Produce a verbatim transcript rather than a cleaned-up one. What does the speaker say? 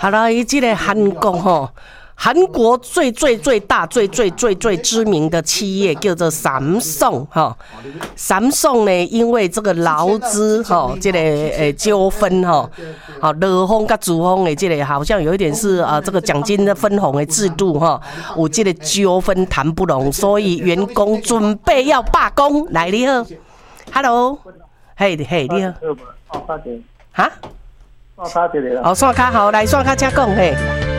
好了，伊这个韩国吼。韩国最最最大、最最最最知名的企业叫做三宋哈，三宋呢，因为这个劳资哈这个诶纠纷哈，好劳方跟资方的这个好像有一点是啊这个奖金的分红的制度哈，有这个纠纷谈不拢，所以员工准备要罢工。来你好 ，Hello， 嘿嘿你好，哈， 刷卡一个啦， 哦刷卡好，来刷卡请讲嘿。